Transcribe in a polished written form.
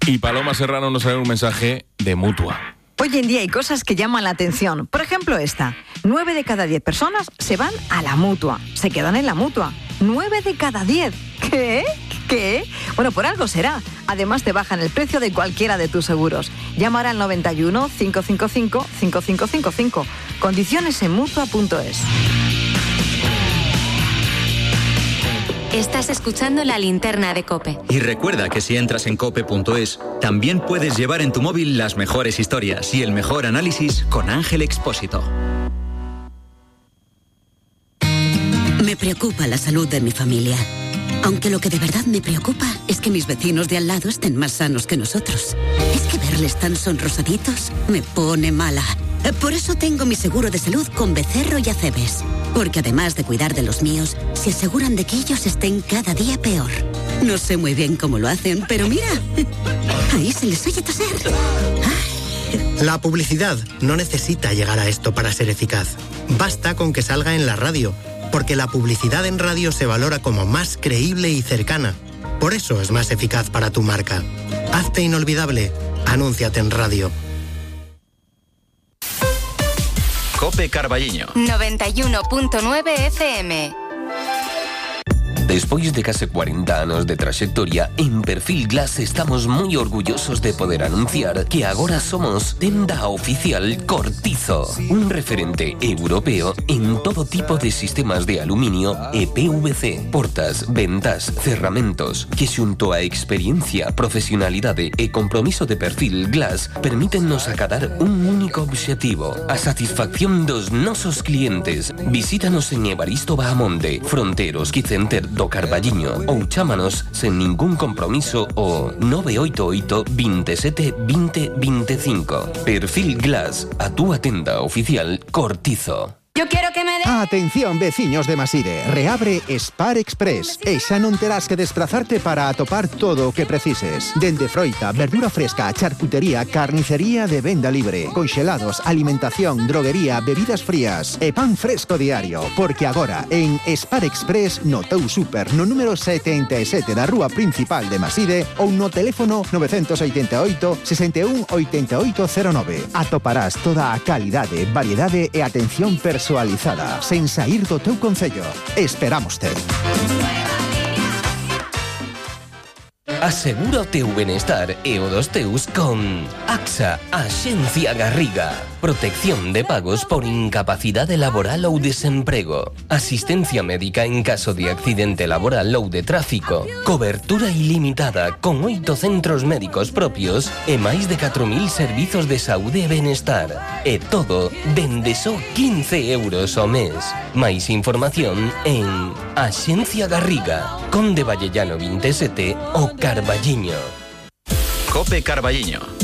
Y Paloma Serrano nos trae un mensaje de Mutua. Hoy en día hay cosas que llaman la atención. Por ejemplo, esta. 9 de cada 10 personas se van a la Mutua. Se quedan en la Mutua. 9 de cada 10. ¿Qué? ¿Qué? Bueno, por algo será. Además, te bajan el precio de cualquiera de tus seguros. Llama al 91 555 5555. Condiciones en Mutua.es. Estás escuchando La Linterna de COPE. Y recuerda que si entras en cope.es, también puedes llevar en tu móvil las mejores historias y el mejor análisis con Ángel Expósito. Me preocupa la salud de mi familia. Aunque lo que de verdad me preocupa es que mis vecinos de al lado estén más sanos que nosotros. Es que verles tan sonrosaditos me pone mala. Por eso tengo mi seguro de salud con Becerro y Acebes. Porque además de cuidar de los míos, se aseguran de que ellos estén cada día peor. No sé muy bien cómo lo hacen, pero mira, ahí se les oye toser. La publicidad no necesita llegar a esto para ser eficaz. Basta con que salga en la radio, porque la publicidad en radio se valora como más creíble y cercana. Por eso es más eficaz para tu marca. Hazte inolvidable. Anúnciate en radio. COPE Carballiño 91.9 FM. Despois de case 40 anos de traxectoria, en Perfil Glass estamos moi orgullosos de poder anunciar que agora somos tenda oficial Cortizo, un referente europeo en todo tipo de sistemas de aluminio e PVC, portas, ventas, cerramentos, que xunto a experiencia, profesionalidade e compromiso de Perfil Glass permítennos acadar un único obxectivo, a satisfacción dos nosos clientes. Visítanos en Evaristo Bahamonde, Fronteros Quicenter do Carballiño ou chámanos sen ningún compromiso o 988 27 20 25. Perfil Glass, a túa tenda oficial Cortizo. Yo quiero que me dé... Atención, veciños de Maside. Reabre Spar Express e xa non terás que desplazarte para atopar todo o que precises. Dende froita, verdura fresca, charcutería, carnicería de venda libre, conxelados, alimentación, droguería, bebidas frías e pan fresco diario. Porque agora, en Spar Express, no teu super, no número 77 da rúa principal de Maside ou no teléfono 988 61 8809. Atoparás toda a calidade, variedade e atención personalizada sen saír do teu concello. Esperámoste. Asegura o teu benestar e o dos teus con AXA, Axencia Garriga. Protección de pagos por incapacidade laboral ou desemprego. Asistencia médica en caso de accidente laboral ou de tráfico. Cobertura ilimitada con 8 centros médicos propios e máis de 4.000 servizos de saúde e benestar. E todo dende só 15 euros ao mes. Máis información en Axencia Garriga, Conde Vallellano 27 o Carballiño. COPE Carballiño